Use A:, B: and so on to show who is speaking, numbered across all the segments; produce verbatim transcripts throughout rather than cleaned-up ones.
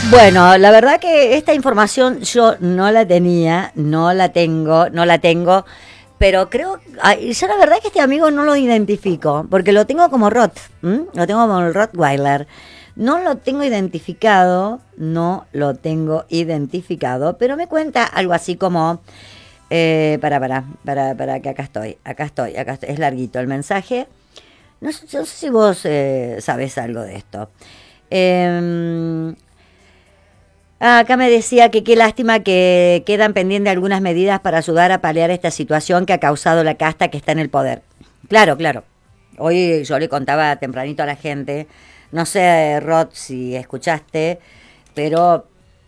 A: Bueno, la verdad que esta información yo no la tenía, no la tengo, no la tengo, pero creo, ay, yo la verdad que este amigo no lo identifico, porque lo tengo como Rot, ¿m? Lo tengo como el Rottweiler. No lo tengo identificado, no lo tengo identificado, pero me cuenta algo así como, eh, para, para, para, para, que acá estoy, acá estoy, acá estoy, es larguito el mensaje. No sé, no sé si vos eh, sabés algo de esto. Eh, Ah, acá me decía que qué lástima que quedan pendientes algunas medidas para ayudar a paliar esta situación que ha causado la casta que está en el poder. Claro, claro. Hoy yo le contaba tempranito a la gente, no sé, Rod, si escuchaste, pero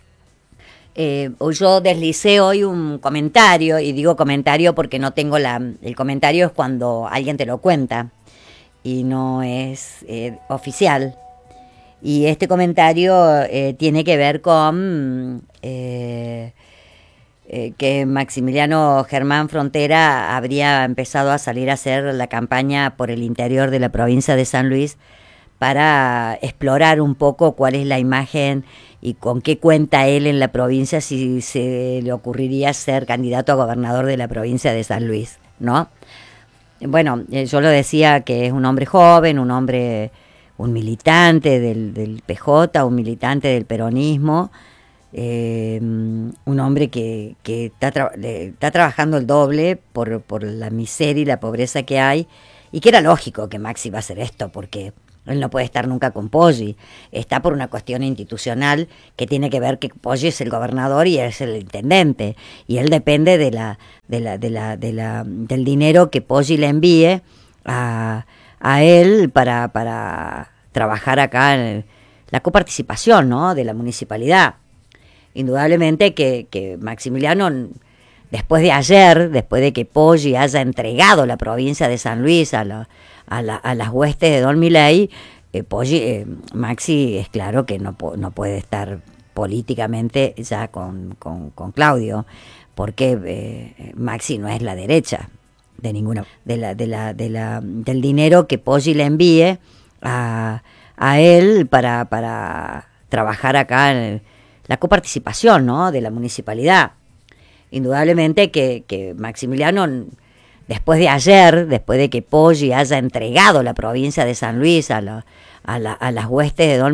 A: eh, yo deslicé hoy un comentario, y digo comentario porque no tengo la... El comentario es cuando alguien te lo cuenta y no es eh, oficial. Y este comentario eh, tiene que ver con eh, eh, que Maximiliano Germán Frontera habría empezado a salir a hacer la campaña por el interior de la provincia de San Luis para explorar un poco cuál es la imagen y con qué cuenta él en la provincia si se le ocurriría ser candidato a gobernador de la provincia de San Luis, ¿no? Bueno, eh, yo lo decía que es un hombre joven, un hombre... un militante del, del P J, un militante del peronismo, eh, un hombre que, que está, tra está trabajando el doble por, por la miseria y la pobreza que hay, y que era lógico que Maxi iba a hacer esto, porque él no puede estar nunca con Poggi, está por una cuestión institucional que tiene que ver que Poggi es el gobernador y él es el intendente, y él depende de la, de la, de la, de la, del dinero que Poggi le envíe a... a él para, para trabajar acá en la coparticipación, ¿no?, de la municipalidad. Indudablemente que, que Maximiliano, después de ayer, después de que Poggi haya entregado la provincia de San Luis a, la, a, la, a las huestes de Don Milei, eh, Poggi, eh, Maxi es claro que no, no puede estar políticamente ya con, con, con Claudio, porque eh, Maxi no es la derecha de ninguna de la de la de la del dinero que Poggi le envíe a, a él para para trabajar acá en la coparticipación, ¿no?, de la municipalidad. Indudablemente que, que Maximiliano, después de ayer, después de que Poggi haya entregado la provincia de San Luis a, la, a, la, a las huestes de Don